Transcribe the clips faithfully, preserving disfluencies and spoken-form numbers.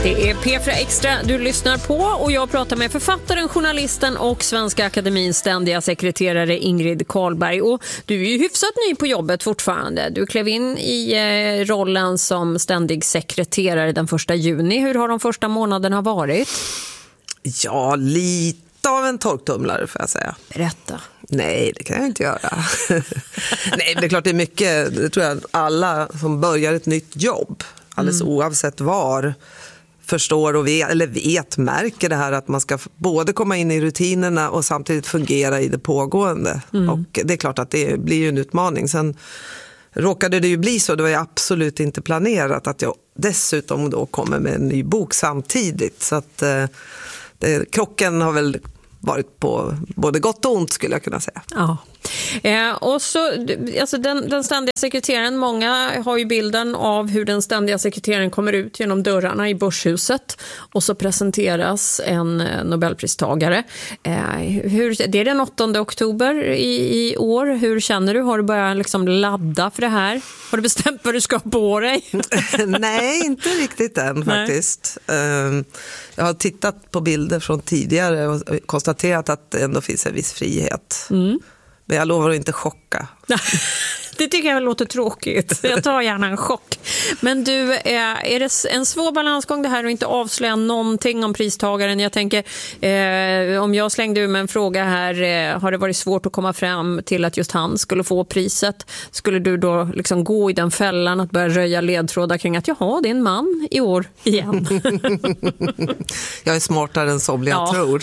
Det är P fyra Extra du lyssnar på och jag pratar med författaren, journalisten och Svenska Akademins ständiga sekreterare Ingrid Carlberg. Och du är ju hyfsat ny på jobbet fortfarande. Du klev in i eh, rollen som ständig sekreterare den första juni. Hur har de första månaderna varit? Ja, lite av en torktumlare får jag säga. Berätta. Nej, det kan jag inte göra. Nej, det är klart det är mycket. Det tror jag alla som börjar ett nytt jobb, alldeles mm. oavsett var, förstår och vet, eller vet, märker det här att man ska både komma in i rutinerna och samtidigt fungera i det pågående. Mm. Och det är klart att det blir ju en utmaning. Sen råkade det ju bli så, det var ju absolut inte planerat att jag dessutom då kommer med en ny bok samtidigt. Så att eh, det, krocken har väl varit på både gott och ont skulle jag kunna säga. Ja. Eh, och så, alltså den, den ständiga sekreteraren, många har ju bilden av hur den ständiga sekreteraren kommer ut genom dörrarna i Börshuset och så presenteras en Nobelpristagare. Eh, hur, det är den åttonde oktober i, i år. Hur känner du? Har du börjat liksom ladda för det här? Har du bestämt vad du ska på dig? Nej, inte riktigt än faktiskt. Nej. Jag har tittat på bilder från tidigare och konstaterat att det ändå finns en viss frihet. Mm. Men jag lovar att inte chocka. Det tycker jag låter tråkigt. Jag tar gärna en chock. Men du, är det en svår balansgång det här att inte avslöja någonting om pristagaren? Jag tänker, eh, om jag slängde ur med en fråga här, eh, har det varit svårt att komma fram till att just han skulle få priset? Skulle du då liksom gå i den fällan att börja röja ledtrådar kring att jaha, det är en man i år igen? Jag är smartare än som jag ja. tror.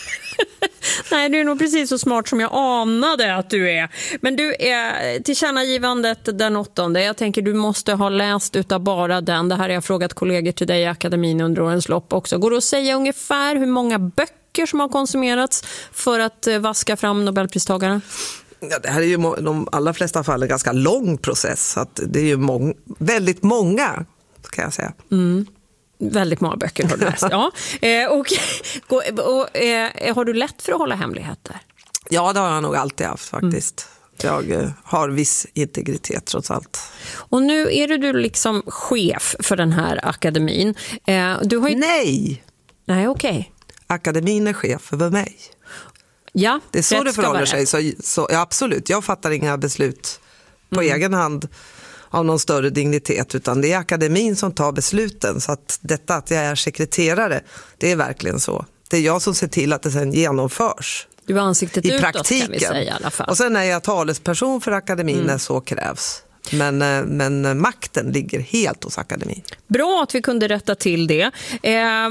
Nej, du är nog precis så smart som jag anade att du är. Men du är tillkännagivandet den åttonde. Jag tänker du måste ha läst utav bara den. Det här har jag frågat kollegor till dig i akademin under årens lopp också. Går det att säga ungefär hur många böcker som har konsumerats för att vaska fram Nobelpristagaren? Ja, det här är ju i de allra flesta fall en ganska lång process. Så att det är ju mång- väldigt många, kan jag säga. Mm. Väldigt många böcker har du läst. Ja. Eh, och, och, och eh, har du lätt för att hålla hemligheter? Ja, det har jag nog alltid haft faktiskt. Mm. Jag eh, har viss integritet trots allt. Och nu är du liksom chef för den här akademin. Eh, du har ju... Nej! Nej, okej. Okay. Akademin är chef över mig. Ja, det är så det förhåller sig. Så, så, ja, absolut, jag fattar inga beslut på mm. egen hand av någon större dignitet, utan det är akademin som tar besluten. Så att detta att jag är sekreterare, det är verkligen så. Det är jag som ser till att det sen genomförs. Du har ansiktet i utåt, praktiken. Kan vi säga i alla fall. Och sen är jag talesperson för akademin mm. när så krävs. Men, men makten ligger helt hos akademin. Bra att vi kunde rätta till det. Eh,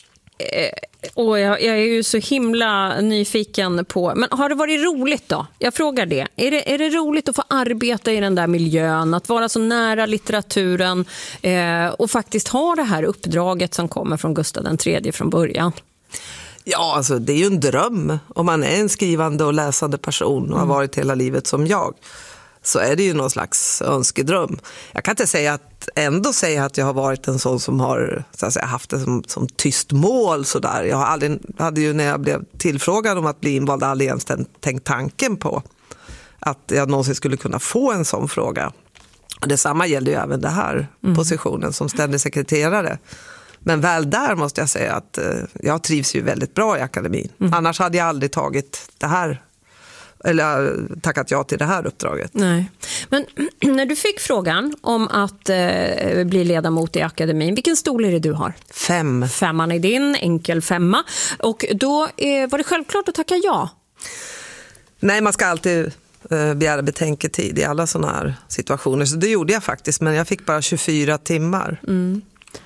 Och jag, jag är ju så himla nyfiken på... Men har det varit roligt då? Jag frågar det. Är det, är det roligt att få arbeta i den där miljön? Att vara så nära litteraturen eh, och faktiskt ha det här uppdraget som kommer från Gustav den tredje från början? Ja, alltså det är ju en dröm. Om man är en skrivande och läsande person och har varit hela livet som jag, så är det ju någon slags önskedröm. Jag kan inte säga att, ändå säga att jag har varit en sån som har så att säga, haft det som, som tyst mål. Så där. Jag har aldrig, hade ju när jag blev tillfrågad om att bli invald aldrig ens tänkt tanken på att jag någonsin skulle kunna få en sån fråga. Och detsamma gäller ju även det här mm. positionen som ständig sekreterare. Men väl där måste jag säga att eh, jag trivs ju väldigt bra i akademin. Mm. Annars hade jag aldrig tagit det här eller tackat ja till det här uppdraget. Nej. Men när du fick frågan om att eh, bli ledamot i akademin, vilken stol är det du har? Fem. Femman är din, enkel femma. Och då eh, var det självklart att tacka ja? Nej, man ska alltid eh, begära betänketid i alla sådana här situationer. Så det gjorde jag faktiskt, men jag fick bara tjugofyra timmar. Mm.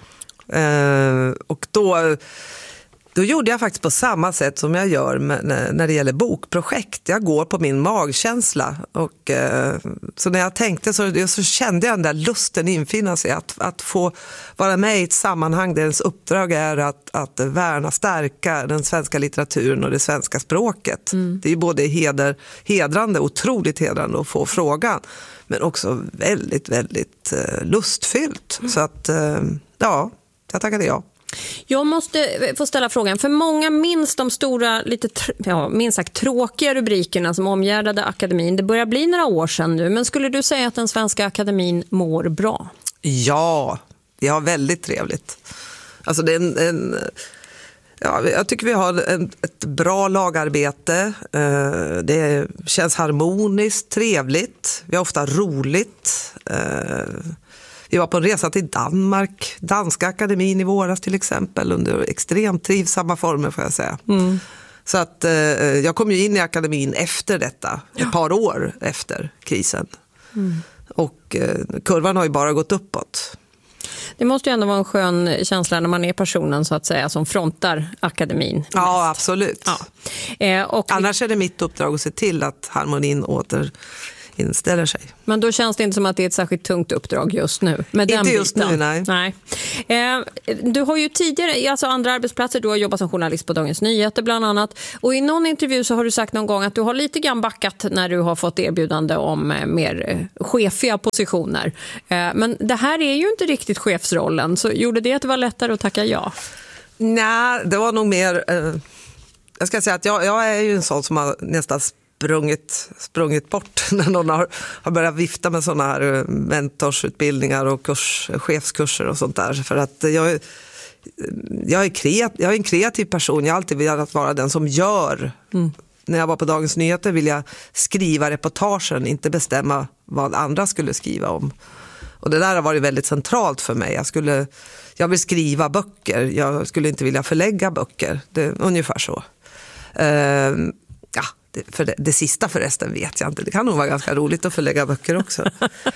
Eh, och då... Då gjorde jag faktiskt på samma sätt som jag gör med, när det gäller bokprojekt. Jag går på min magkänsla. Och, eh, så när jag tänkte så, så kände jag den där lusten infinna sig. Att, att få vara med i ett sammanhang där ens uppdrag är att, att värna, stärka den svenska litteraturen och det svenska språket. Mm. Det är ju både heder, hedrande, otroligt hedrande att få frågan. Men också väldigt, väldigt eh, lustfyllt. Mm. Så att, eh, ja, jag tackade ja. Jag måste få ställa frågan, för många minns de stora, lite ja, minst sagt tråkiga rubrikerna som omgärdade akademin. Det börjar bli några år sedan nu, men skulle du säga att den svenska akademin mår bra? Ja, det är väldigt trevligt. Alltså det är en, en, ja, jag tycker vi har en, ett bra lagarbete. Eh, det känns harmoniskt, trevligt. Vi har ofta roligt. Eh, vi var på en resa till Danmark, Danska akademin i våras till exempel, under extremt trivsamma former får jag säga. Mm. Så att eh, jag kom ju in i akademin efter detta, ett par år efter krisen. Mm. Och eh, kurvan har ju bara gått uppåt. Det måste ju ändå vara en skön känsla när man är personen så att säga som frontar akademin. Mest. Ja, absolut. Ja. Eh, och Annars är det mitt uppdrag att se till att harmonin åter inställer sig. Men då känns det inte som att det är ett särskilt tungt uppdrag just nu. Med inte den just biten. nu, nej. nej. Eh, du har ju tidigare, alltså andra arbetsplatser, du har jobbat som journalist på Dagens Nyheter bland annat. Och i någon intervju så har du sagt någon gång att du har lite grann backat när du har fått erbjudande om eh, mer eh, chefiga positioner. Eh, men det här är ju inte riktigt chefsrollen. Så gjorde det att det var lättare att tacka ja? Nej, det var nog mer... Eh, jag ska säga att jag, jag är ju en sån som har nästan sprungit, sprungit bort när någon har, har börjat vifta med sådana här mentorsutbildningar och kurs, chefskurser och sånt där. För att jag, jag, är kreat, jag är en kreativ person, jag har alltid velat vara den som gör. Mm. När jag var på Dagens Nyheter ville jag skriva reportagen, inte bestämma vad andra skulle skriva om. Och det där har varit väldigt centralt för mig. Jag, skulle, jag vill skriva böcker, jag skulle inte vilja förlägga böcker. Det är ungefär så. Uh, ja, det, för det, det sista förresten vet jag inte. Det kan nog vara ganska roligt att förlägga böcker också.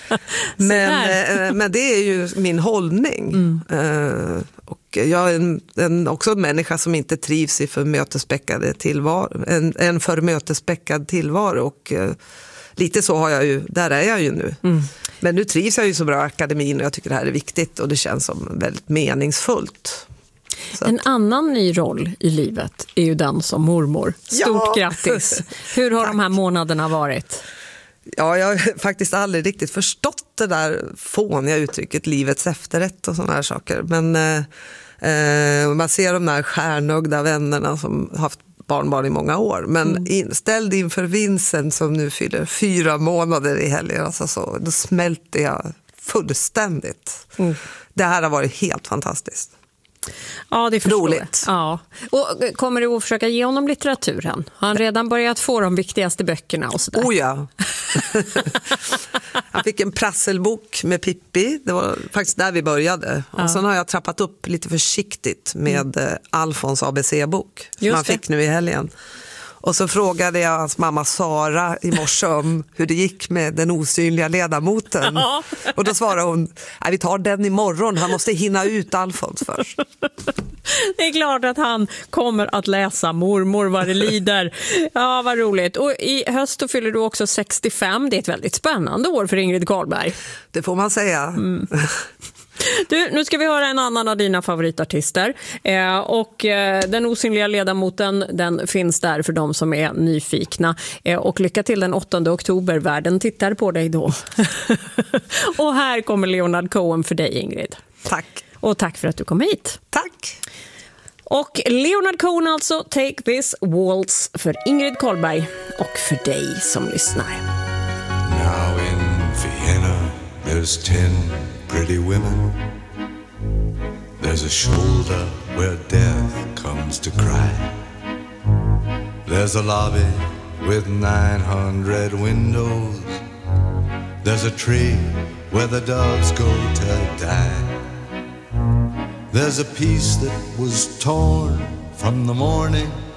men, uh, men det är ju min hållning. Mm. Uh, och jag är en, en, också en människa som inte trivs i för mötespäckade tillvaro. En, en för mötespäckad tillvaro och uh, lite så har jag ju, där är jag ju nu. Mm. Men nu trivs jag ju så bra i akademin och jag tycker det här är viktigt och det känns som väldigt meningsfullt. Så. En annan ny roll i livet är ju den som mormor. Stort ja. Grattis! Hur har de här månaderna varit? Ja, jag har faktiskt aldrig riktigt förstått det där fåniga uttrycket livets efterrätt och sådana här saker. Men eh, man ser de där stjärnögda vännerna som haft barnbarn i många år. Men mm. inställd inför Vincent som nu fyller fyra månader i helgen, alltså så, då smälter jag fullständigt. Mm. Det här har varit helt fantastiskt. Ja, det förstår roligt. Jag. Ja. Och kommer du att försöka ge honom litteraturen? Har han redan börjat få de viktigaste böckerna och sådär? Oh ja. Han fick en prasselbok med Pippi. Det var faktiskt där vi började. Ja. Och sen har jag trappat upp lite försiktigt med mm. Alfons A B C-bok som han fick nu i helgen. Och så frågade jag hans mamma Sara i morse om hur det gick med den osynliga ledamoten. Ja. Och då svarade hon, nej, vi tar den imorgon, han måste hinna ut Alfons först. Det är klart att han kommer att läsa mormor vad det lider. Ja, vad roligt. Och i höst då fyller du också sextiofem. Det är ett väldigt spännande år för Ingrid Carlberg. Det får man säga. Mm. Du, nu ska vi höra en annan av dina favoritartister. Eh, och eh, den osynliga ledamoten, den finns där för de som är nyfikna. Eh, och lycka till den åttonde oktober. Världen tittar på dig då. Och här kommer Leonard Cohen för dig, Ingrid. Tack. Och tack för att du kom hit. Tack. Och Leonard Cohen alltså, Take This Waltz för Ingrid Carlberg och för dig som lyssnar. Now in Vienna there's ten pretty women. There's a shoulder where death comes to cry. There's a lobby with nine hundred windows. There's a tree where the doves go to die. There's a piece that was torn from the morning